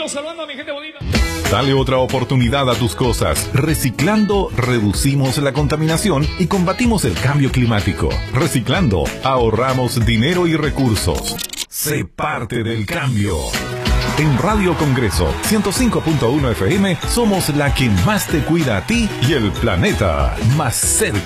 Bueno, saludando a mi gente bonita. Dale otra oportunidad a tus cosas. Reciclando, reducimos la contaminación y combatimos el cambio climático. Reciclando, ahorramos dinero y recursos. Sé parte del cambio. En Radio Congreso 105.1 FM somos la que más te cuida a ti y el planeta más cerca.